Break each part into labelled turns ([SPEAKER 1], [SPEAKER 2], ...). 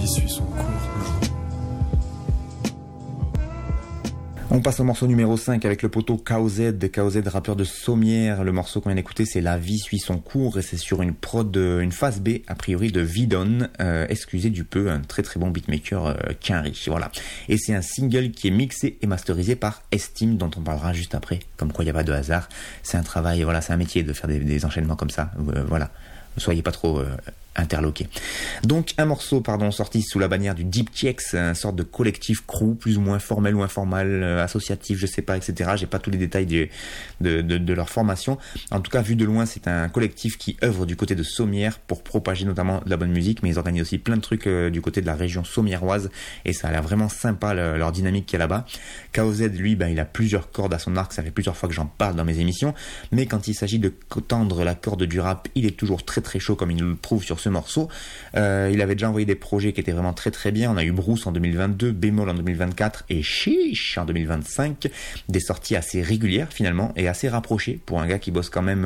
[SPEAKER 1] suit son cours.
[SPEAKER 2] On passe au morceau numéro 5 avec le poteau KOZ, rappeur de Sommières. Le morceau qu'on vient d'écouter, c'est La vie suit son cours et c'est sur une prod, une phase B, a priori de Vidon, excusez du peu, un très très bon beatmaker Quinry, voilà. Et c'est un single qui est mixé et masterisé par Estime, dont on parlera juste après, comme quoi il n'y a pas de hasard. C'est un travail, voilà, c'est un métier de faire des enchaînements comme ça, voilà. Ne soyez pas trop interloqué. Donc un morceau sorti sous la bannière du Deep Checks, une sorte de collectif crew plus ou moins formel ou informel, associatif, je sais pas, etc. J'ai pas tous les détails de leur formation. En tout cas, vu de loin, c'est un collectif qui œuvre du côté de Sommières pour propager notamment de la bonne musique, mais ils organisent aussi plein de trucs du côté de la région sommiéroise et ça a l'air vraiment sympa leur dynamique qu'il y a là-bas. KOZ, lui, il a plusieurs cordes à son arc, ça fait plusieurs fois que j'en parle dans mes émissions, mais quand il s'agit de tendre la corde du rap, il est toujours très très chaud comme il nous le prouve sur ce morceau. Il avait déjà envoyé des projets qui étaient vraiment très très bien. On a eu Bruce en 2022, Bémol en 2024 et Chiche en 2025. Des sorties assez régulières finalement et assez rapprochées pour un gars qui bosse quand même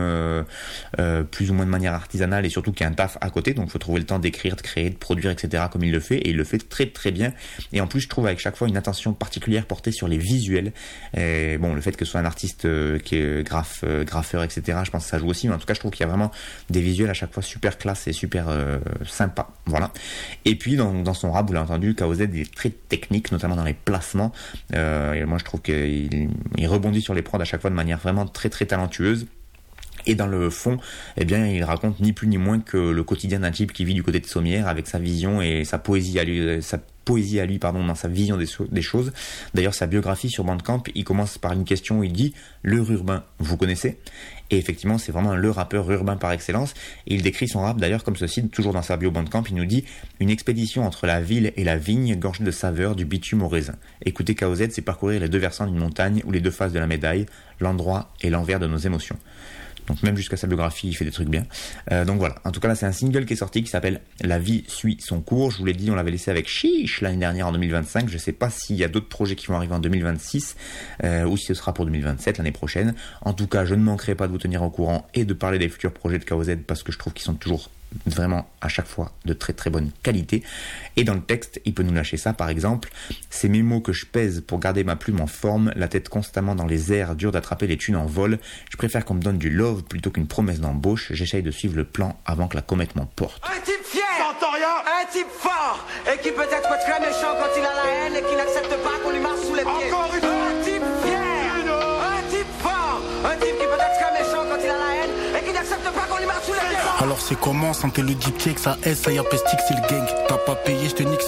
[SPEAKER 2] plus ou moins de manière artisanale et surtout qui a un taf à côté. Donc il faut trouver le temps d'écrire, de créer, de produire, etc. comme il le fait et il le fait très très bien. Et en plus je trouve avec chaque fois une attention particulière portée sur les visuels. Et bon, le fait que ce soit un artiste qui est graffeur, etc. Je pense que ça joue aussi. Mais en tout cas je trouve qu'il y a vraiment des visuels à chaque fois super classe et super sympa, voilà. Et puis dans son rap, vous l'avez entendu, KOZ est très technique, notamment dans les placements. Et moi je trouve qu'il rebondit sur les prods à chaque fois de manière vraiment très très talentueuse. Et dans le fond, eh bien, il raconte ni plus ni moins que le quotidien d'un type qui vit du côté de Sommières avec sa vision et sa poésie à lui, dans sa vision des choses. D'ailleurs, sa biographie sur Bandcamp, il commence par une question où il dit « Le urbain, vous connaissez ?» Et effectivement, c'est vraiment le rappeur urbain par excellence. Et il décrit son rap d'ailleurs comme ceci, toujours dans sa bio Bandcamp, il nous dit « Une expédition entre la ville et la vigne, gorgée de saveur, du bitume au raisin. Écouter KOZ, c'est parcourir les deux versants d'une montagne ou les deux faces de la médaille, l'endroit et l'envers de nos émotions. » Donc même jusqu'à sa biographie, il fait des trucs bien. Donc voilà, en tout cas là c'est un single qui est sorti qui s'appelle La vie suit son cours. Je vous l'ai dit, on l'avait laissé avec Chiche l'année dernière en 2025. Je sais pas s'il y a d'autres projets qui vont arriver en 2026 ou si ce sera pour 2027 l'année prochaine. En tout cas, je ne manquerai pas de vous tenir au courant et de parler des futurs projets de KOZ parce que je trouve qu'ils sont toujours vraiment à chaque fois de très très bonne qualité. Et dans le texte, il peut nous lâcher ça par exemple: c'est mes mots que je pèse pour garder ma plume en forme, la tête constamment dans les airs, dur d'attraper les thunes en vol. Je préfère qu'on me donne du love plutôt qu'une promesse d'embauche. J'essaye de suivre le plan avant que la comète m'emporte.
[SPEAKER 3] Un type fier, un type fort, et qui peut-être peut être très méchant quand il a la haine et qui n'accepte pas qu'on lui marche sous les pieds. Encore une fois. Un type fier, un type fort, un type qui peut être très méchant quand il a la haine et qui n'accepte pas qu'on lui marche sous les pieds.
[SPEAKER 1] Alors c'est comment, santé le Deep Check, ça S, ça y a pestique, c'est le gang. T'as pas payé, je te nique.